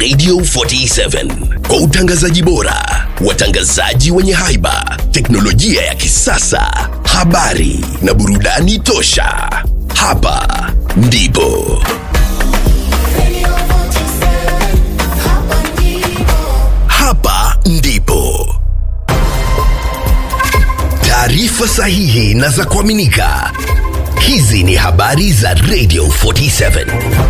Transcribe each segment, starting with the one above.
Radio 47 kwa utangazaji bora, watangazaji wenye haiba, teknolojia ya kisasa, habari na burudani tosha. Hapa ndipo taarifa sahihi na za kuaminika. Hizi ni habari za Radio 47.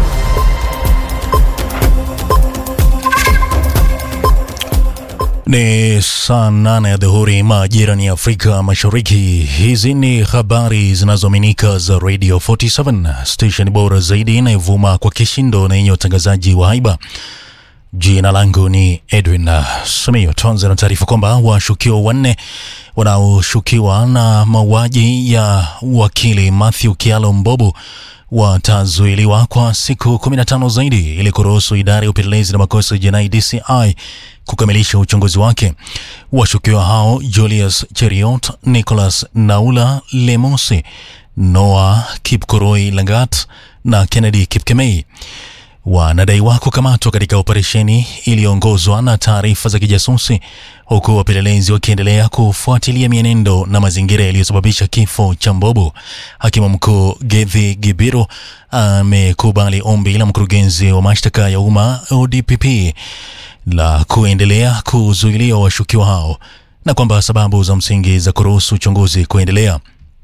Ni saa 8 ya dhuhuri majira ni Afrika Mashariki. Hizi ni habari zinazoaminika za Radio 47, station bora zaidi inayovuma kwa kishindo na yenye utangazaji wa haiba. Jina langu ni Edwin Simiyu. Tuanze na taarifa kwamba washukiwa wanne wanaoshukiwa na mauaji ya wakili Matthew Kialo Mbobo watazuiliwa kwa siku 15 zaidi ili kuruhusu idara ya upelelezi na makosa jinai DCI kukamilisha uchunguzi wake. Washukiwa hao Julius Cheriot, Nicholas Naula Lemosi, Noah Kipkurui Langat na Kennedy Kipkemei wanadaiwa kukamatwa katika operesheni iliyoongozwa na taarifa za kijasusi, huku wapelelezi wakiendelea kufuatilia mienendo na mazingira yaliyosababisha kifo cha Mbobo. Hakimu mkuu Gethi Gibiro amekubali ombi la mkurugenzi wa mashtaka ya umma ODPP la kuendelea kuzuilia washukiwa hao na kwamba sababu za msingi za kuruhusu uchunguzi kuendelea.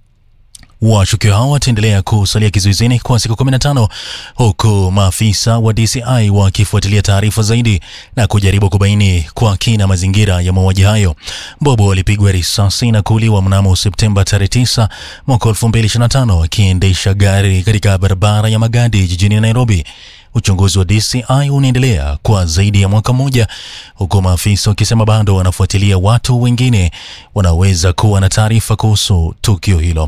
Washukiwa hao wataendelea kusalia kizuizini kwa siku 15 huku maafisa wa DCI wakifuatilia taarifa zaidi na kujaribu kubaini kwa kina mazingira ya mauaji hayo. Mbobo alipigwa risasi na kuuliwa mnamo Septemba 9 mwaka 2025 akiendesha gari katika barabara ya Magadi jijini Nairobi. Uchunguzi wa DCI unaendelea kwa zaidi ya mwaka mmoja huku maafisa wakisema bado wanafuatilia watu wengine wanaweza kuwa na taarifa kuhusu tukio hilo.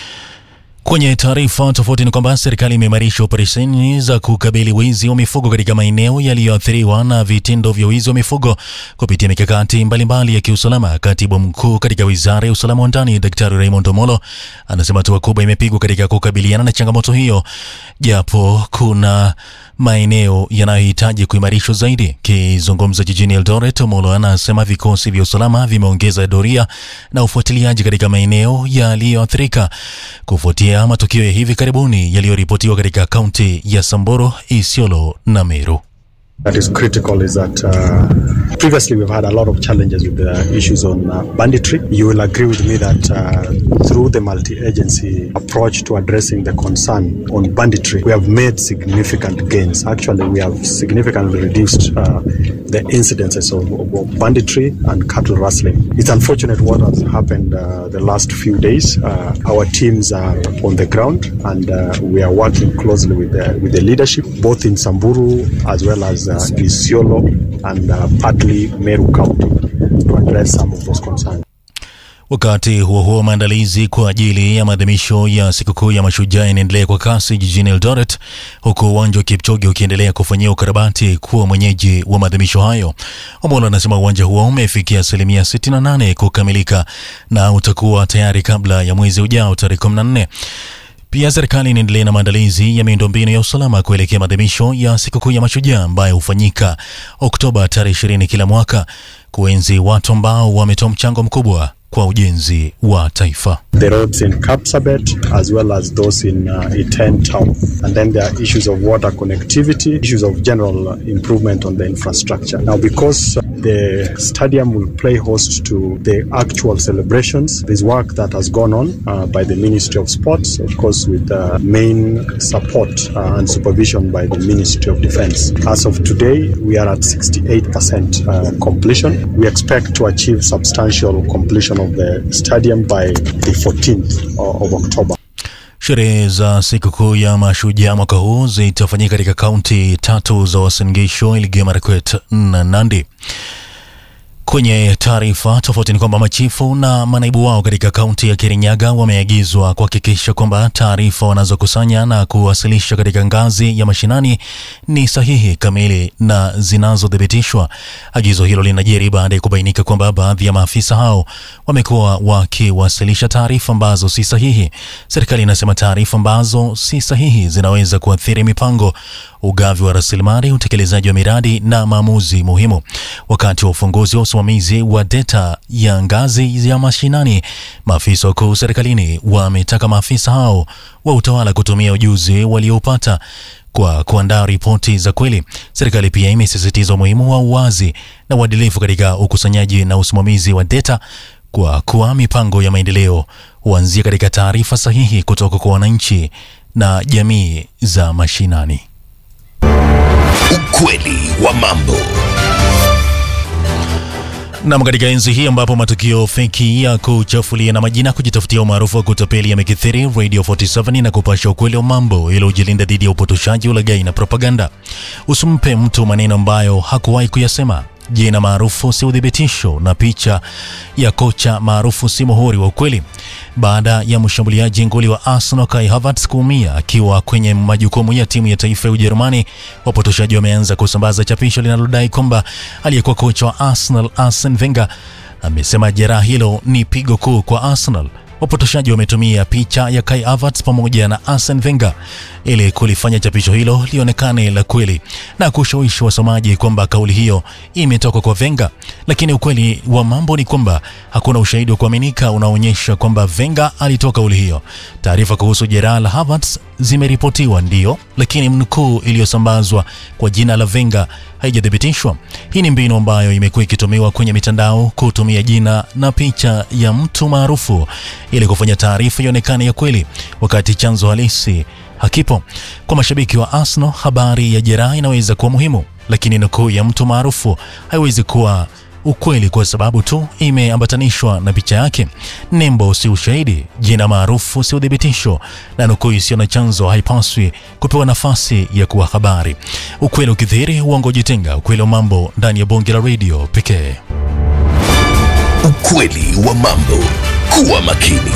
Kwenye taarifa tofauti ni kwamba serikali imeimarisha operesheni za kukabili wizi wa mifugo katika maeneo yaliyoathiriwa na vitendo vya wizi wa mifugo kupitia mikakati mbalimbali ya kiusalama. Katibu mkuu katika Wizara ya Usalama wa Ndani, Daktari Raymond Omolo, anasema hatua kubwa imepigwa katika kukabiliana na changamoto hiyo, japo kuna maeneo yanayohitaji kuimarishwa zaidi. Kizungumza jijini Eldoret, Omolo anasema vikosi vya usalama vimeongeza doria na ufuatiliaji katika maeneo yaliyoathirika kufuatia matukio ya hivi karibuni yaliyoripotiwa katika kaunti ya Samburu, Isiolo na Meru. That is critical is that previously we've had a lot of challenges with the issues on banditry. You will agree with me that through the multi-agency approach to addressing the concern on banditry, we have made significant gains. Actually, we have significantly reduced the incidences of banditry and cattle rustling. It's unfortunate what has happened the last few days. Our teams are on the ground and we are working closely with the leadership, both in Samburu as well as Isiolo and partly Meru County to address some of those concerns. Wakati huo maandalizi kwa ajili ya maadhimisho ya sikukuu ya mashujaa yanaendelea kwa kasi jijini Eldoret, huku uwanja wa Kipchoge ukiendelea kufanyia ukarabati kuwa mwenyeji wa maadhimisho hayo. Omolo anasema uwanja huo umefikia 68% kukamilika na utakuwa tayari kabla ya mwezi ujao tarehe 14. Pia serikali inaendelea na maandalizi ya miundombinu ya usalama kuelekea maadhimisho ya sikukuu ya mashujaa ambayo hufanyika Oktoba tarehe 20 kila mwaka, kuenzi watu ambao wametoa mchango mkubwa kwa ujenzi wa taifa. The roads in Kapsabet as well as those in Iten town. And then there are issues of water connectivity, issues of general improvement on the infrastructure. Now because the stadium will play host to the actual celebrations, there's work that has gone on by the Ministry of Sports, of course with main support and supervision by the Ministry of Defense. As of today, we are at 68% completion. We expect to achieve substantial completion of the stadium by the 14th of October. Sherehe za sikukuu ya mashujaa mwaka huu zitafanyika katika kaunti 3 za Uasin Gishu, Elgeyo Marakwet na Nandi. Kwenye taarifa tofauti ni kwamba machifu na manaibu wao katika kaunti ya Kirinyaga wameagizwa kuhakikisha kwamba taarifa wanazokusanya na kuwasilisha katika ngazi ya mashinani ni sahihi, kamili na zinazodhibitishwa. Agizo hilo linajiri baada ya kubainika kwamba baadhi ya maafisa hao wamekuwa wakiwasilisha taarifa ambazo si sahihi. Serikali inasema taarifa ambazo si sahihi zinaweza kuathiri mipango, ugavi wa rasilimali, utekelezaji wa miradi na maamuzi muhimu. Wakati wa ufunguzi wa usimamizi wa data ya ngazi ya mashinani, maafisa wakuu serikalini wametaka maafisa hao wa utawala kutumia ujuzi waliopata kwa kuandaa ripoti za kweli. Serikali pia imesisitiza umuhimu wa uwazi na uadilifu katika ukusanyaji na usimamizi wa data, kwa kuwa mipango ya maendeleo huanzia katika taarifa sahihi kutoka kwa wananchi na jamii za mashinani. Ukweli wa mambo. Na katika enzi hii ambapo matukio feki ya kuchafulia na majina kujitafutia umaarufu wa kutapeli yamekithiri, Radio 47 na kupasha ukweli wa mambo ili ujilinda dhidi ya upotoshaji, ulaghai na propaganda. Usimpe mtu maneno ambayo hakuwahi kuyasema. Jina maarufu si udhibitisho, na picha ya kocha maarufu si muhuri wa ukweli. Baada ya mshambuliaji nguli wa Arsenal Kai Havertz kuumia akiwa kwenye majukumu ya timu ya taifa ya Ujerumani, wapotoshaji wameanza kusambaza chapisho linalodai kwamba aliyekuwa kocha wa Arsenal Arsene Wenger amesema jeraha hilo ni pigo kuu kwa Arsenal. Wapotoshaji wametumia picha ya Kai Havertz pamoja na Arsene Wenger ili kulifanya chapisho hilo lionekane la kweli na kushawishi wasomaji kwamba kauli hiyo imetoka kwa Wenger. Lakini ukweli wa mambo ni kwamba hakuna ushahidi wa kuaminika unaonyesha kwamba Wenger alitoa kauli hiyo. Taarifa kuhusu jeraha la Havertz zimeripotiwa ndio, lakini mnukuu iliyosambazwa kwa jina la Wenger haijathibitishwa. Hii ni mbinu ambayo imekuwa ikitumiwa kwenye mitandao, kutumia jina na picha ya mtu maarufu ili kufanya taarifa ionekane ya kweli wakati chanzo halisi hakipo. Kwa mashabiki wa Arsenal, habari ya jeraha inaweza kuwa muhimu, lakini nukuu ya mtu maarufu haiwezi kuwa ukweli kwa sababu tu imeambatanishwa na picha yake. Nembo si ushahidi, jina maarufu si udhibitisho, na nukuu isiyo na chanzo haipaswi kupewa nafasi ya kuwa habari. Ukweli ukidhihiri, uongo jitenga. Ukweli wa mambo ndani ya bonge la radio pekee. Ukweli wa mambo. Kuwa makini.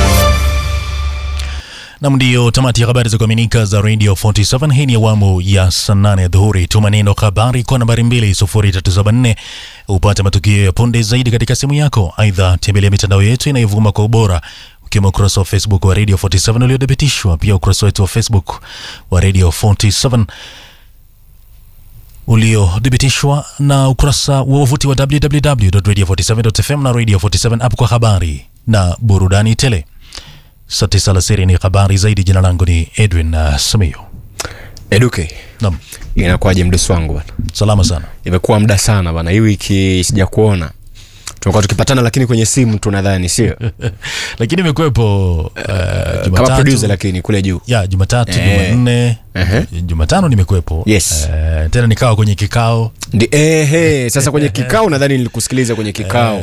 Na ndio tamati ya habari za kuaminika za Radio 47. Hii ni awamu ya saa 8 ya dhuhuri. Tuma neno habari kwa nambari 20374 upate matukio ya punde zaidi katika simu yako. Aidha, tembelea mitandao yetu inayovuma kwa ubora, ukiwemo ukurasa wa Facebook wa Radio 47 uliothibitishwa, pia ukurasa wetu wa Facebook wa Radio 47 uliothibitishwa, na ukurasa wa wavuti wa www.radio47.fm na Radio 47 app kwa habari na burudani tele. Saa 9 alasiri ni habari zaidi. Jina langu ni Edwin Simiyu. Eduke. Naam. Inakuwaje mdosi wangu bwana? Salama sana. Imekuwa muda sana bwana. Hii wiki sijakuona. Tumekuwa tukipatana lakini kwenye simu tunadhani sio? Lakini imekuepo Jumatatu. Kama producer lakini kule juu. Ya, Jumatatu, Jumanne, Jumatano nimekuepo. Yes. Tena nikawa kwenye kikao. Sasa kwenye kikao nadhani nilikusikiliza kwenye kikao.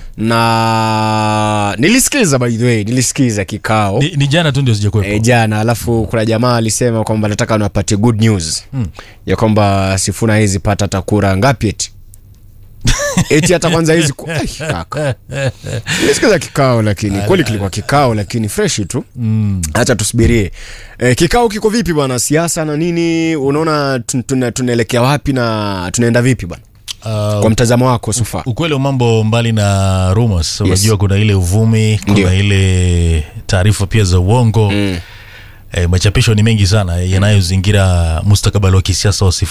Na nilisikiza, by the way, nilisikiza kikao. Ni jana tu ndio sijakuepo. Jana, alafu kuna jamaa alisema kwamba nataka niwapatie good news. Ya kwamba Sifuna hizi pata takura ngapi eti? Eti hata kwanza hizi kaka. Nilisikiza kikao lakini kweli kilikuwa kikao lakini fresh tu. Acha tusubirie. Kikao kiko vipi bwana? Siasa na nini? Unaona tunaelekea wapi na tunaenda vipi bwana? Kwa mtazamo wako Sufa. Ukweli wa mambo, mbali na rumors, unajua kuna ile uvumi, kuna ile taarifa pia za uongo. Machapisho ni mengi sana yanayozingira mustakabali wa kisiasa wa Sifuna.